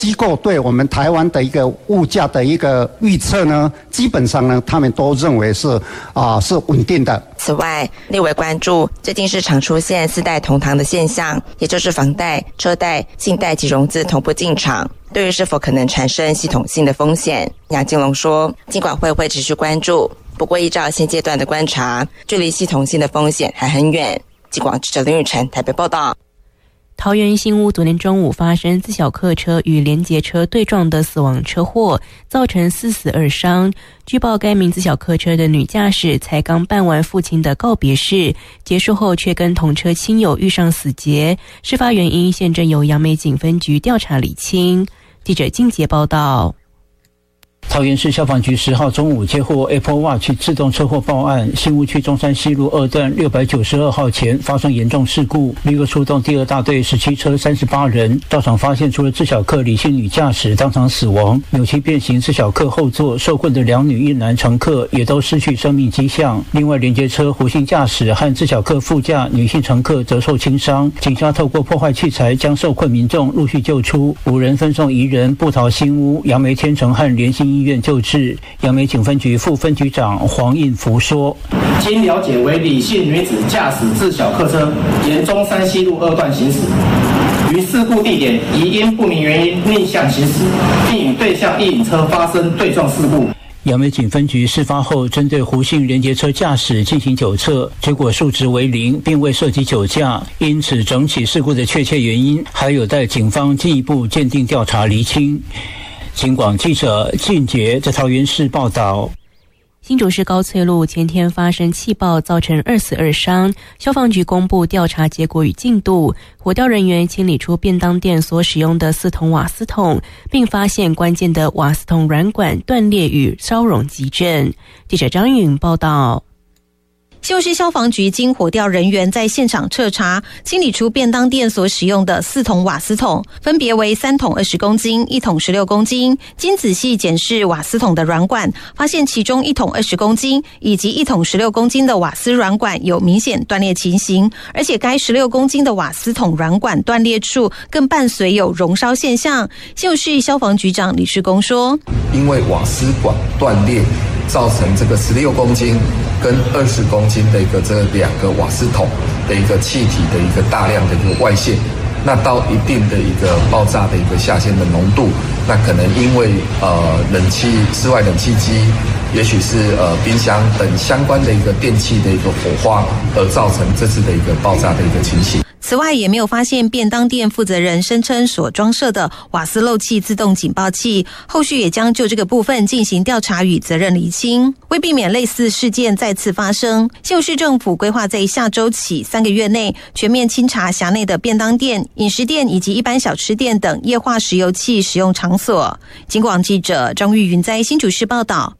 机构对我们台湾的一个物价的一个预测呢，基本上呢，他们都认为是稳定的。 此外，立委关注最近市场出现4代同堂的现象，也就是房贷、车贷、信贷及融资同步进场，对于是否可能产生系统性的风险，杨金龙说，金管会会持续关注，不过依照现阶段的观察，距离系统性的风险还很远。金广记者林雨辰台北报道。 桃园新屋昨天中午发生自小客车与联结车对撞的死亡车祸，造成4死2伤。据报该名自小客车的女驾驶才刚办完父亲的告别式，结束后却跟同车亲友遇上死劫，事发原因现正由杨梅警分局调查厘清。记者金杰报道。 桃园市消防局10号中午接获 Apple Watch 自动车祸报案，新屋区中山西路2段692号前发生严重事故，立刻出动第2大队17车38人到场，发现除了自小客李姓女驾驶当场死亡，扭曲变形自小客后座受困的2女1男乘客也都失去生命迹象。另外连接车胡姓驾驶和自小客副驾女性乘客则受轻伤，警方透过破坏器材将受困民众陆续救出，5人分送宜仁、布桃新屋、杨梅天成和联兴医院救治。杨梅警分局副分局长黄应福说， 经了解为李姓女子驾驶自小客车沿中山西路2段行驶，于事故地点疑因不明原因逆向行驶，并与对向一引车发生对撞事故。 杨梅警分局事发后针对胡姓连结车驾驶进行酒测，结果数值为0，并未涉及酒驾，因此整起事故的确切原因还有待警方进一步鉴定调查厘清。警广记者俊杰在桃园市报道。 新竹市高翠路前天发生气爆，造成2死2伤。消防局公布调查结果与进度，火调人员清理出便当店所使用的4桶瓦斯桶，并发现关键的瓦斯桶软管断裂与烧熔急震。记者张允报道。 新竹市消防局经火调人员在现场彻查，清理出便当店所使用的4桶瓦斯桶，分别为3桶20公斤、1桶16公斤。经仔细检视瓦斯桶的软管，发现其中1桶20公斤以及1桶16公斤的瓦斯软管有明显断裂情形，而且该16公斤的瓦斯桶软管断裂处更伴随有熔烧现象。新竹市消防局长李世公说， 因为瓦斯管断裂造成这个16公斤跟20公斤的这2个瓦斯桶的一个气体的一个大量的一个外泄，那到一定的一个爆炸的一个下限的浓度，那可能因为室外冷气机，也许是冰箱等相关的一个电器的一个火花，而造成这次的一个爆炸的一个情形。 此外，也没有发现便当店负责人声称所装设的瓦斯漏气自动警报器，后续也将就这个部分进行调查与责任厘清。为避免类似事件再次发生，新竹市政府规划在下周起3个月内全面清查辖内的便当店、饮食店以及一般小吃店等液化石油气使用场所。警广记者张玉云在新竹市报道。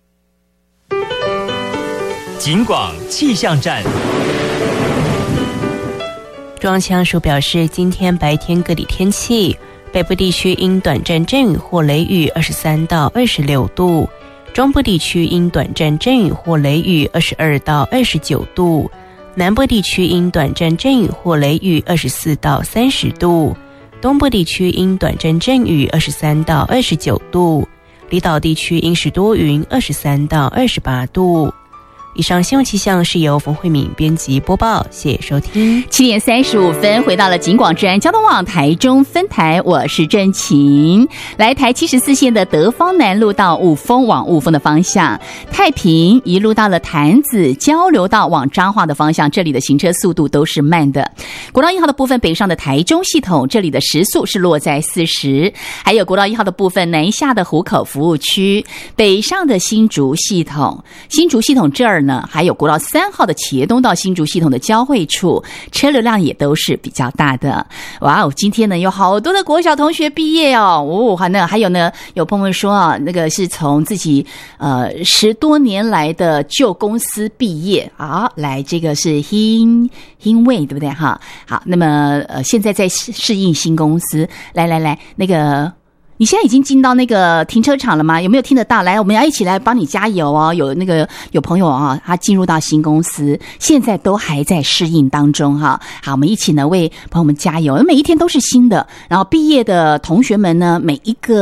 警广气象站。 中央气象署表示，今天白天各地天气，北部地区因短暂阵雨或雷雨23到26度，中部地区因短暂阵雨或雷雨22到29度，南部地区因短暂阵雨或雷雨24到30度，东部地区因短暂阵雨23到29度，离岛地区因时多云23到28度。以上新闻气象是由冯慧敏编辑播报，谢谢收听。 7点35分，回到了警广治安交通网台中分台，我是郑晴。来台74线的德芳南路到雾峰往雾峰的方向，太平一路到了潭子交流道往彰化的方向，这里的行车速度都是慢的。国道1号的部分北上的台中系统，这里的时速是落在40，还有国道1号的部分南下的湖口服务区，北上的新竹系统这儿呢，还有国道3号的茄东到新竹系统的交汇处，车流量也都是比较大的。哇哦，今天呢有好多的国小同学毕业哦，还有呢，有朋友说啊，那个是从自己10多年来的旧公司毕业啊，来这个是因为对不对哈？好，那么现在在适应新公司，来，那个你现在已经进到那个停车场了吗？有没有听得到？来，我们要一起来帮你加油哦！有朋友啊，他进入到新公司，现在都还在适应当中哈。好，我们一起呢为朋友们加油，每一天都是新的。然后毕业的同学们呢，每一个